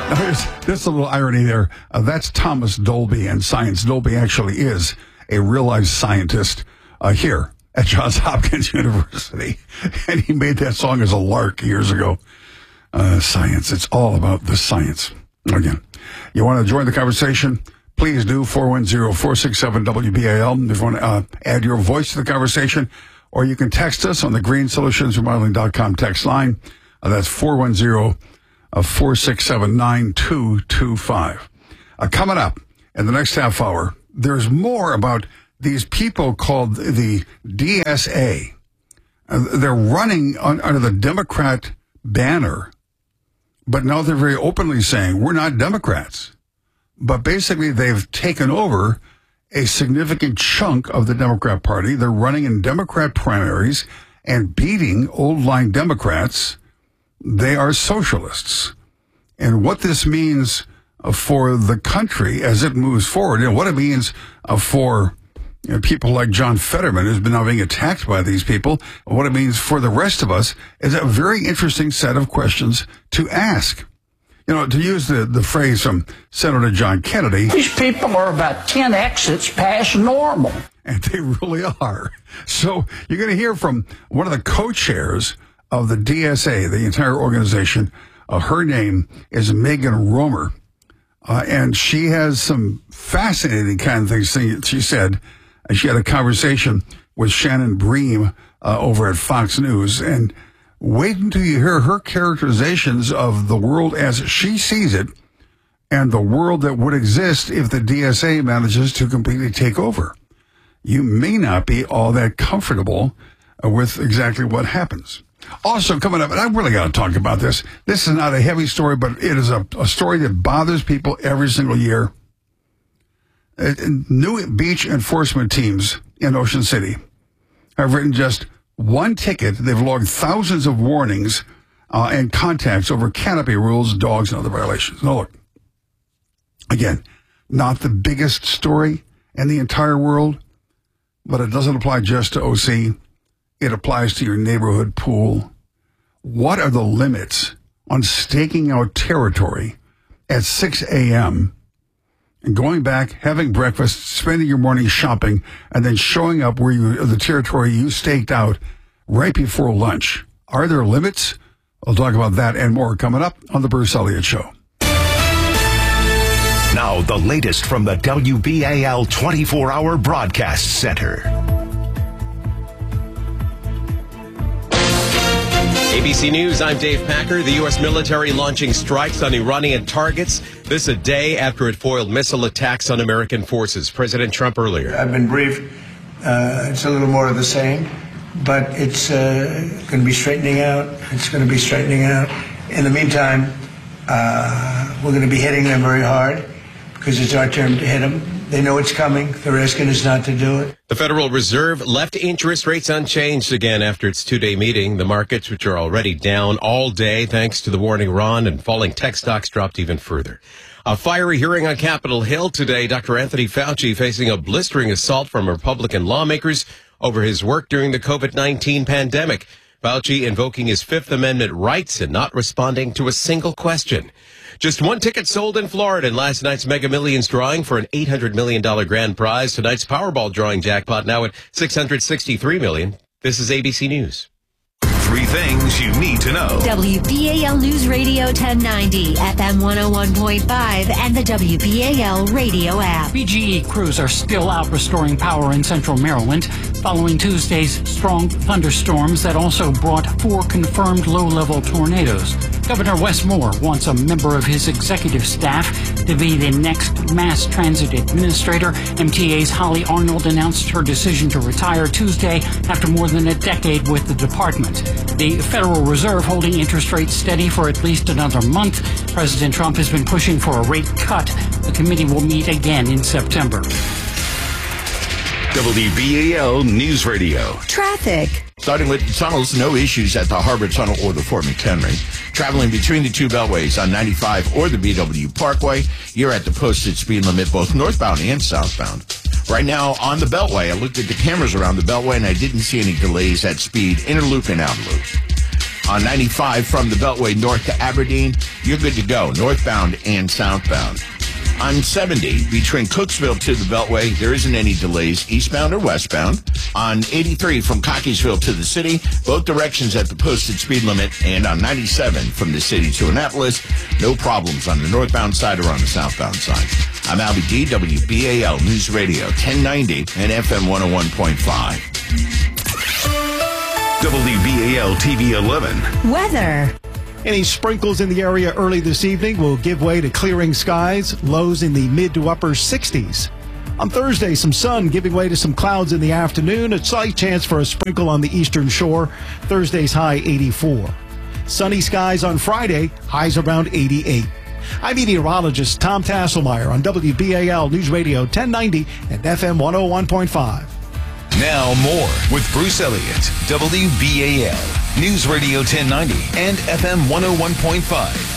There's a little irony there. That's Thomas Dolby and science. Dolby actually is a real-life scientist here at Johns Hopkins University. And he made that song as a lark years ago. Science. It's all about the science. Again, you want to join the conversation? Please do. 410-467-WBAL. If you want to add your voice to the conversation, or you can text us on the greensolutionsremodeling.com text line. That's 410-467-9225. Coming up in the next half hour, there's more about these people called the DSA. They're running under the Democrat banner, but now they're very openly saying, we're not Democrats. But basically, they've taken over a significant chunk of the Democrat Party. They're running in Democrat primaries and beating old-line Democrats. They are socialists. And what this means for the country as it moves forward, and what it means for people like John Fetterman, who's been now being attacked by these people, and what it means for the rest of us, is a very interesting set of questions to ask. You know, to use the phrase from Senator John Kennedy, these people are about 10 exits past normal. And they really are. So you're going to hear from one of the co-chairs of the DSA, the entire organization. Her name is Megan Romer. And she has some fascinating kind of things she said. She had a conversation with Shannon Bream over at Fox News. And wait until you hear her characterizations of the world as she sees it and the world that would exist if the DSA manages to completely take over. You may not be all that comfortable with exactly what happens. Also coming up, and I really got to talk about this. This is not a heavy story, but it is a story that bothers people every single year. New beach enforcement teams in Ocean City have written just one ticket. They've logged thousands of warnings and contacts over canopy rules, dogs, and other violations. Now, look, again, not the biggest story in the entire world, but it doesn't apply just to OC. It applies to your neighborhood pool. What are the limits on staking out territory at 6 a.m., and going back, having breakfast, spending your morning shopping, and then showing up where the territory you staked out right before lunch? Are there limits? I'll talk about that and more coming up on The Bruce Elliott Show. Now, the latest from the WBAL 24-hour broadcast center. ABC News, I'm Dave Packer. The U.S. military launching strikes on Iranian targets. This a day after it foiled missile attacks on American forces. President Trump earlier. I've been briefed. It's a little more of the same, but it's going to be straightening out. It's going to be straightening out. In the meantime, we're going to be hitting them very hard because it's our turn to hit them. They know it's coming. They're asking us not to do it. The Federal Reserve left interest rates unchanged again after its two-day meeting. The markets, which are already down all day thanks to the war in Iran and falling tech stocks, dropped even further. A fiery hearing on Capitol Hill today. Dr. Anthony Fauci facing a blistering assault from Republican lawmakers over his work during the COVID-19 pandemic. Fauci invoking his Fifth Amendment rights and not responding to a single question. Just one ticket sold in Florida in last night's Mega Millions drawing for an $800 million grand prize. Tonight's Powerball drawing jackpot now at $663 million. This is ABC News. 3 things you need to know. WBAL News Radio 1090, FM 101.5, and the WBAL radio app. BGE crews are still out restoring power in central Maryland following Tuesday's strong thunderstorms that also brought 4 confirmed low-level tornadoes. Governor Wes Moore wants a member of his executive staff to be the next mass transit administrator. MTA's Holly Arnold announced her decision to retire Tuesday after more than a decade with the department. The Federal Reserve holding interest rates steady for at least another month. President Trump has been pushing for a rate cut. The committee will meet again in September. WBAL News Radio. Traffic. Starting with tunnels, no issues at the Harbor Tunnel or the Fort McHenry. Traveling between the two beltways on 95 or the BW Parkway, you're at the posted speed limit both northbound and southbound. Right now on the Beltway, I looked at the cameras around the Beltway and I didn't see any delays at speed, inner loop and outer loop. On 95 from the Beltway north to Aberdeen, you're good to go, northbound and southbound. On 70, between Cooksville to the Beltway, there isn't any delays, eastbound or westbound. On 83, from Cockeysville to the city, both directions at the posted speed limit. And on 97, from the city to Annapolis, no problems on the northbound side or on the southbound side. I'm Albie D, WBAL News Radio, 1090 and FM 101.5. WBAL TV 11. Weather. Any sprinkles in the area early this evening will give way to clearing skies, lows in the mid to upper 60s. On Thursday, some sun giving way to some clouds in the afternoon, a slight chance for a sprinkle on the eastern shore. Thursday's high 84. Sunny skies on Friday, highs around 88. I'm meteorologist Tom Tasselmeyer on WBAL News Radio 1090 and FM 101.5. Now more with Bruce Elliott, WBAL News Radio 1090 and FM 101.5.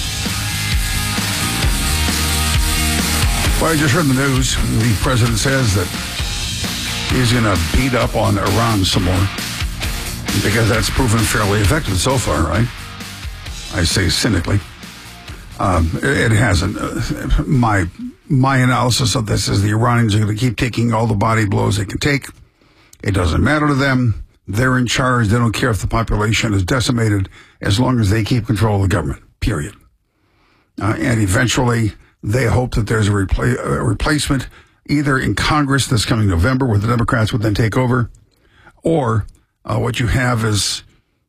Well, I just heard in the news, the president says that he's going to beat up on Iran some more because that's proven fairly effective so far, right? I say cynically. It hasn't. My analysis of this is the Iranians are going to keep taking all the body blows they can take. It doesn't matter to them. They're in charge. They don't care if the population is decimated as long as they keep control of the government, period. And eventually, they hope that there's a replacement either in Congress this coming November where the Democrats would then take over, or what you have is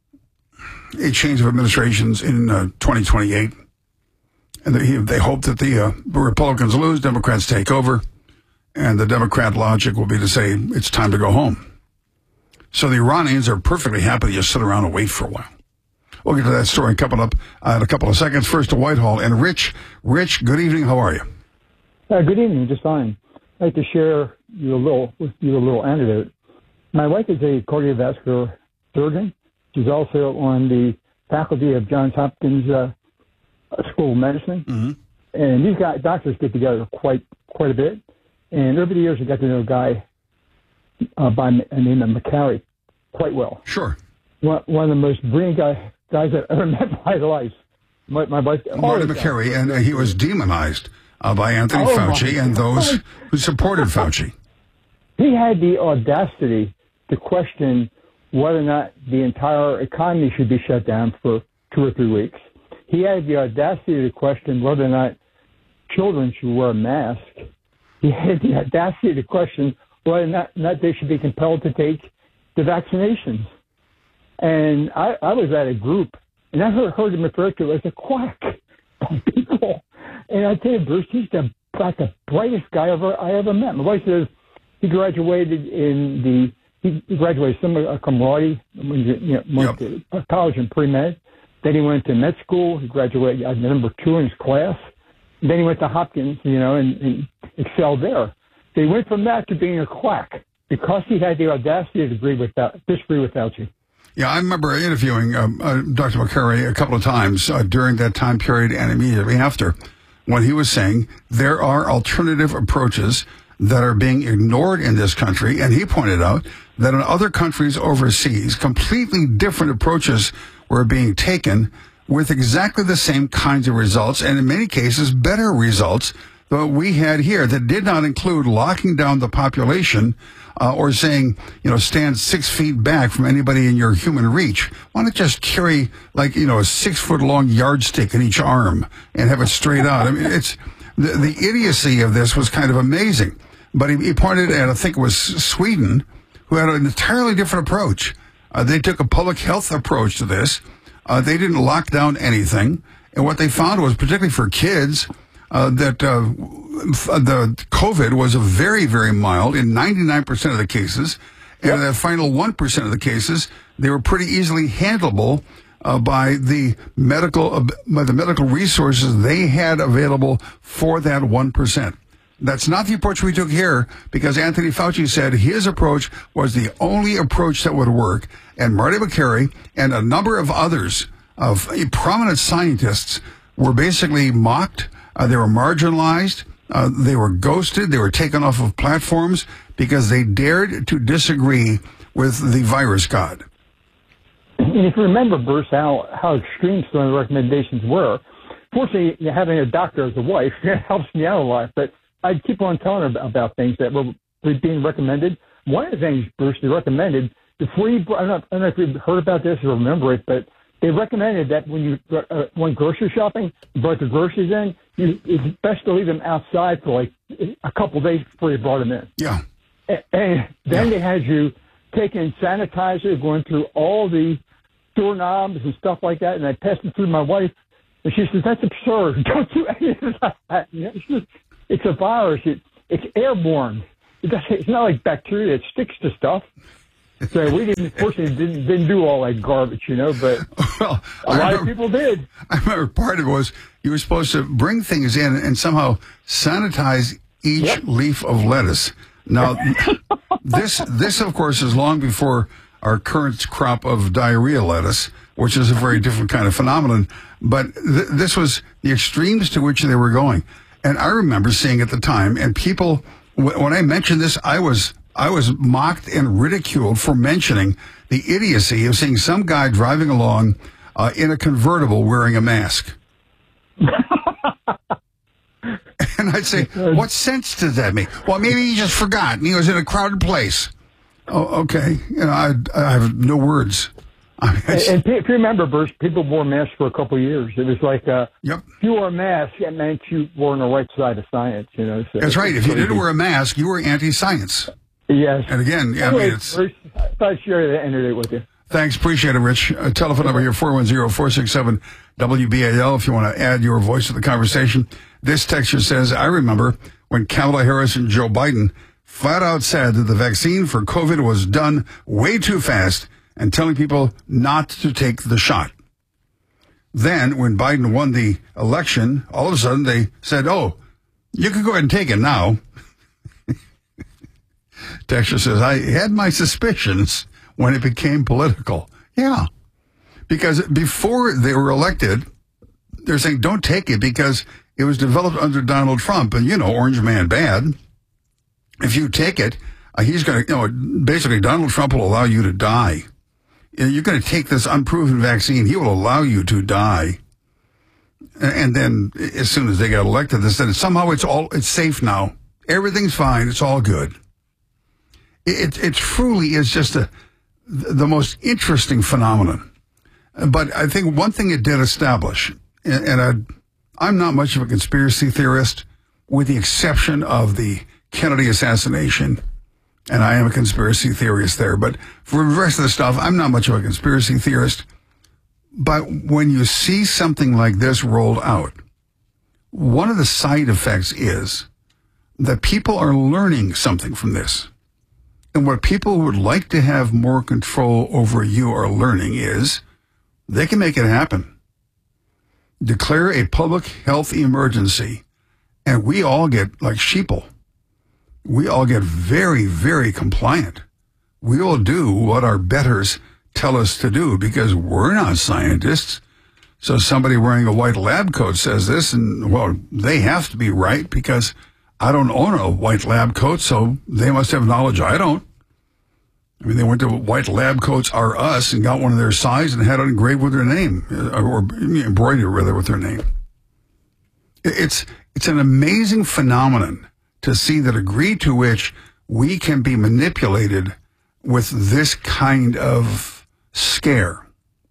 a change of administrations in 2028. And they hope that the Republicans lose, Democrats take over, and the Democrat logic will be to say it's time to go home. So the Iranians are perfectly happy to just sit around and wait for a while. We'll get to that story coming up in a couple of seconds. First to Whitehall. And Rich, good evening. How are you? Good evening. Just fine. I'd like to share a little anecdote. My wife is a cardiovascular surgeon. She's also on the faculty of Johns Hopkins School of Medicine. Mm-hmm. And these doctors get together quite a bit. And over the years, I got to know a guy by the name of McCary quite well. Sure. One of the most brilliant guys I've ever met in my life. My wife, Marty McCary, and he was demonized by Anthony Fauci and those who supported Fauci. He had the audacity to question whether or not the entire economy should be shut down for 2 or 3 weeks. He had the audacity to question whether or not children should wear a mask. He had the audacity to question whether or not they should be compelled to take the vaccinations. And I was at a group, and I heard him referred to as a quack by people. And I tell you, Bruce, he's like the brightest guy I ever met. My wife says he graduated summa cum laude, went to college in pre-med. Then he went to med school. He graduated number 2 in his class. Then he went to Hopkins, and excelled there. So he went from that to being a quack because he had the audacity to disagree with Fauci. Yeah, I remember interviewing Dr. McCary a couple of times during that time period and immediately after, when he was saying there are alternative approaches that are being ignored in this country. And he pointed out that in other countries overseas, completely different approaches were being taken with exactly the same kinds of results, and in many cases, better results than we had here, that did not include locking down the population or saying, stand 6 feet back from anybody in your human reach. Why not just carry a 6-foot-long yardstick in each arm and have it straight out? I mean, it's the idiocy of this was kind of amazing. But he pointed at, I think it was Sweden, who had an entirely different approach. They took a public health approach to this. They didn't lock down anything. And what they found was, particularly for kids, that the COVID was a very, very mild in 99% of the cases. And in the final 1% of the cases, they were pretty easily handleable by the medical resources they had available for that 1%. That's not the approach we took here, because Anthony Fauci said his approach was the only approach that would work. And Marty McCary and a number of others of prominent scientists were basically mocked. They were marginalized. They were ghosted. They were taken off of platforms because they dared to disagree with the virus god. And if you remember, Bruce, how extreme some of the recommendations were, fortunately, having a doctor as a wife helps me out a lot. But I'd keep on telling her about things that were being recommended. One of the things, Bruce, they recommended, before you, I don't know if you've heard about this or remember it, but they recommended that when you went grocery shopping, you brought the groceries in, it's best to leave them outside for like a couple of days before you brought them in. Yeah. And then they had you taking sanitizer, going through all the doorknobs and stuff like that, and I passed it through my wife, and she says, "That's absurd. Don't do anything like that." It's a virus. It's airborne. It's not like bacteria. It sticks to stuff. So we didn't do all that garbage, but well, a lot of people did. I remember part of it was you were supposed to bring things in and somehow sanitize each leaf of lettuce. Now, this of course is long before our current crop of diarrhea lettuce, which is a very different kind of phenomenon. But this was the extremes to which they were going. And I remember seeing at the time, and people, when I mentioned this, I was mocked and ridiculed for mentioning the idiocy of seeing some guy driving along in a convertible wearing a mask. And I'd say, what sense does that make? Well, maybe he just forgot and he was in a crowded place. Oh, okay. I have no words. And if you remember, Bruce, people wore masks for a couple of years. It was like, if you wore a mask, it meant you were on the right side of science, So that's right. If you didn't wear a mask, you were anti-science. Yes. And again, anyway, Bruce, I thought I'd share that ended it with you. Thanks. Appreciate it, Rich. Telephone number here, 410-467-WBAL, if you want to add your voice to the conversation. This texture says, I remember when Kamala Harris and Joe Biden flat out said that the vaccine for COVID was done way too fast and telling people not to take the shot. Then, when Biden won the election, all of a sudden they said, oh, you can go ahead and take it now. Texture says, I had my suspicions when it became political. Yeah. Because before they were elected, they're saying, don't take it because it was developed under Donald Trump. And, Orange Man bad. If you take it, he's going to, basically Donald Trump will allow you to die. You're going to take this unproven vaccine. He will allow you to die. And then as soon as they got elected, they said somehow it's safe now. Everything's fine. It's all good. It truly is just the most interesting phenomenon. But I think one thing it did establish, and I'm not much of a conspiracy theorist, with the exception of the Kennedy assassination, and I am a conspiracy theorist there. But for the rest of the stuff, I'm not much of a conspiracy theorist. But when you see something like this rolled out, one of the side effects is that people are learning something from this. And what people who would like to have more control over you are learning is they can make it happen. Declare a public health emergency, and we all get like sheeple. We all get very, very compliant. We all do what our betters tell us to do because we're not scientists. So somebody wearing a white lab coat says this, and, well, they have to be right because I don't own a white lab coat, so they must have knowledge I don't. I mean, they went to White Lab Coats R Us and got one of their size and had it engraved with their name, or embroidered rather with their name. It's an amazing phenomenon to see the degree to which we can be manipulated with this kind of scare.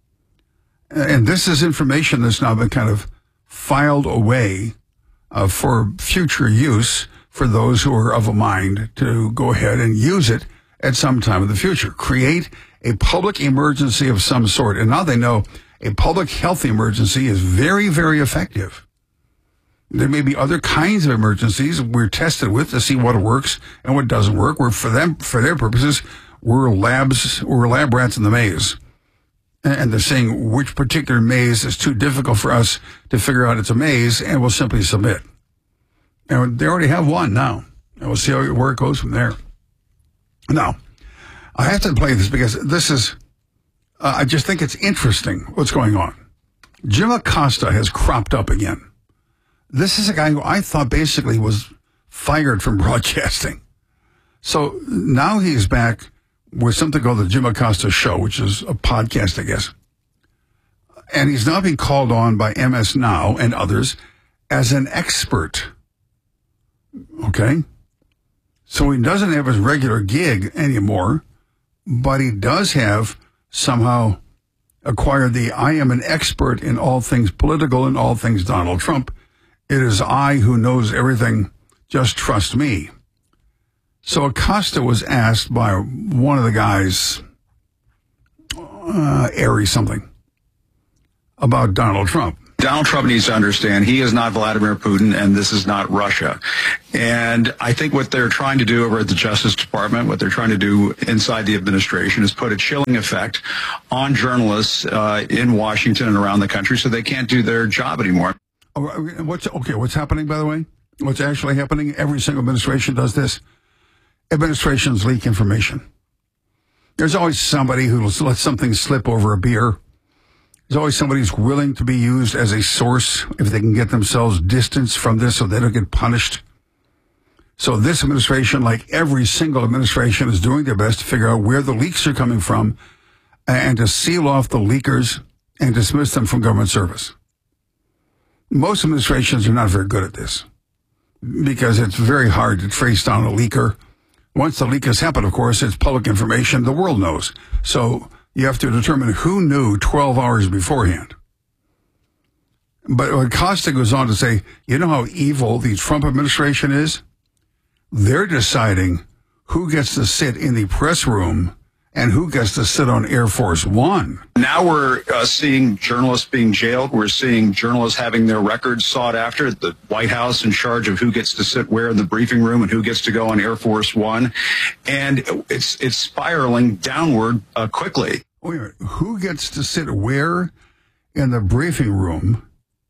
And this is information that's now been kind of filed away for future use for those who are of a mind to go ahead and use it at some time in the future. Create a public emergency of some sort. And now they know a public health emergency is very, very effective. There may be other kinds of emergencies we're tested with to see what works and what doesn't work. Where for their purposes, we're lab rats in the maze. And they're saying which particular maze is too difficult for us to figure out it's a maze, and we'll simply submit. And they already have one now. And we'll see where it goes from there. Now, I have to play this because this is, I just think it's interesting what's going on. Jim Acosta has cropped up again. This is a guy who I thought basically was fired from broadcasting. So now he's back with something called the Jim Acosta Show, which is a podcast, I guess. And he's now being called on by MS Now and others as an expert. Okay? So he doesn't have his regular gig anymore, but he does have somehow acquired the I am an expert in all things political and all things Donald Trump. It is I who knows everything. Just trust me. So Acosta was asked by one of the guys, Airy something, about Donald Trump. Donald Trump needs to understand he is not Vladimir Putin and this is not Russia. And I think what they're trying to do over at the Justice Department, what they're trying to do inside the administration is put a chilling effect on journalists in Washington and around the country so they can't do their job anymore. What's happening, by the way? What's actually happening? Every single administration does this. Administrations leak information. There's always somebody who lets something slip over a beer. There's always somebody who's willing to be used as a source if they can get themselves distanced from this so they don't get punished. So this administration, like every single administration, is doing their best to figure out where the leaks are coming from and to seal off the leakers and dismiss them from government service. Most administrations are not very good at this because it's very hard to trace down a leaker. Once the leak has happened, of course, it's public information. The world knows. So you have to determine who knew 12 hours beforehand. But Acosta goes on to say, you know how evil the Trump administration is? They're deciding who gets to sit in the press room and who gets to sit on Air Force One. Now we're seeing journalists being jailed. We're seeing journalists having their records sought after. The White House in charge of who gets to sit where in the briefing room and who gets to go on Air Force One. And it's spiraling downward quickly. Wait a minute. Who gets to sit where in the briefing room?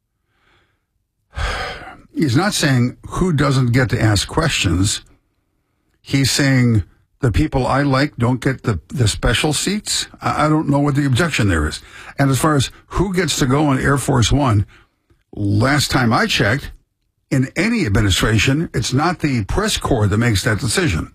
He's not saying who doesn't get to ask questions. He's saying the people I like don't get the special seats. I don't know what the objection there is. And as far as who gets to go on Air Force One, last time I checked, in any administration, it's not the press corps that makes that decision.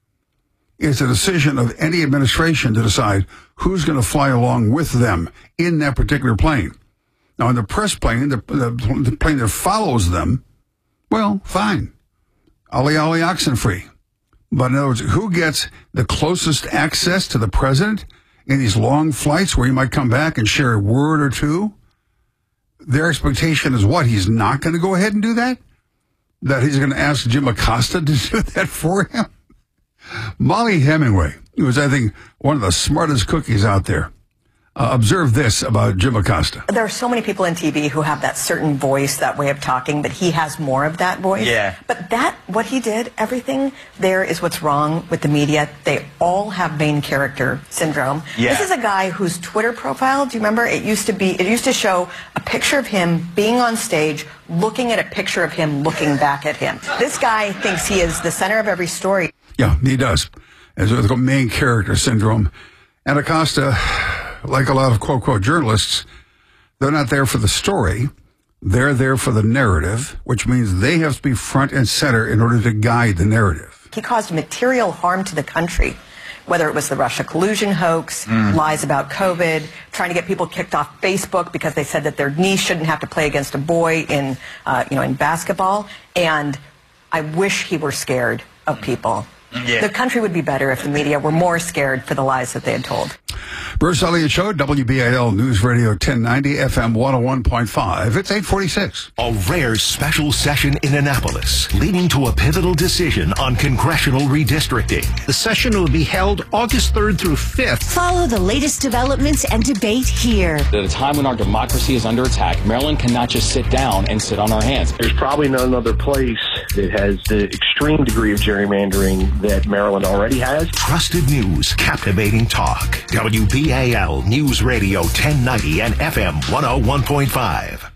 It's a decision of any administration to decide who's going to fly along with them in that particular plane. Now, in the press plane, the plane that follows them, well, fine. Ollie Oxenfree. But in other words, who gets the closest access to the president in these long flights where he might come back and share a word or two? Their expectation is what? He's not going to go ahead and do that? That he's going to ask Jim Acosta to do that for him? Molly Hemingway, who is, I think, one of the smartest cookies out there, observed this about Jim Acosta. There are so many people in TV who have that certain voice, that way of talking, but he has more of that voice. Yeah. But what he did, everything there is what's wrong with the media. They all have main character syndrome. Yeah. This is a guy whose Twitter profile, do you remember? It used to show a picture of him being on stage, looking at a picture of him looking back at him. This guy thinks he is the center of every story. Yeah, he does. It's called main character syndrome. And Acosta, like a lot of quote-unquote journalists, they're not there for the story. They're there for the narrative, which means they have to be front and center in order to guide the narrative. He caused material harm to the country, whether it was the Russia collusion hoax, lies about COVID, trying to get people kicked off Facebook because they said that their niece shouldn't have to play against a boy in basketball. And I wish he were scared of people. Yeah. The country would be better if the media were more scared for the lies that they had told. Bruce Elliott Show, WBAL News Radio 1090, FM 101.5. It's 8:46. A rare special session in Annapolis, leading to a pivotal decision on congressional redistricting. The session will be held August 3rd through 5th. Follow the latest developments and debate here. At a time when our democracy is under attack, Maryland cannot just sit down and sit on our hands. There's probably no other place that has the extreme degree of gerrymandering that Maryland already has. Trusted news, captivating talk. WBAL News Radio 1090 and FM 101.5.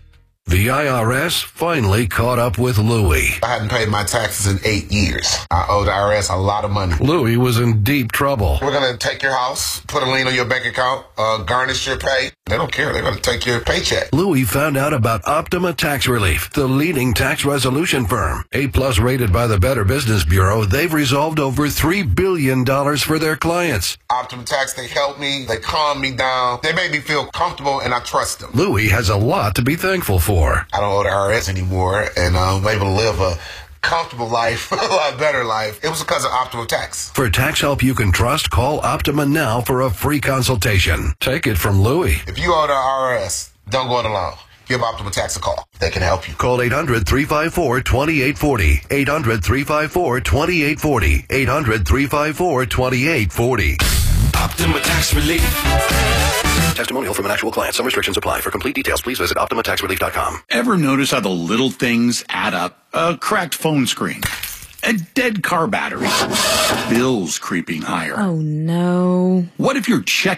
The IRS finally caught up with Louie. I hadn't paid my taxes in 8 years. I owe the IRS a lot of money. Louie was in deep trouble. We're going to take your house, put a lien on your bank account, garnish your pay. They don't care. They're going to take your paycheck. Louie found out about Optima Tax Relief, the leading tax resolution firm. A-plus rated by the Better Business Bureau, they've resolved over $3 billion for their clients. Optima Tax, they helped me. They calmed me down. They made me feel comfortable, and I trust them. Louie has a lot to be thankful for. I don't owe the IRS anymore, and I'm able to live a comfortable life, a lot better life. It was because of Optima Tax. For tax help you can trust, call Optima now for a free consultation. Take it from Louie. If you owe the IRS, don't go it alone. Give Optima Tax a call. They can help you. Call 800-354-2840. 800-354-2840. 800-354-2840. Optima Tax Relief. Testimonial from an actual client. Some restrictions apply. For complete details, please visit OptimaTaxRelief.com. Ever notice how the little things add up? A cracked phone screen, a dead car battery, bills creeping higher. Oh, no. What if your check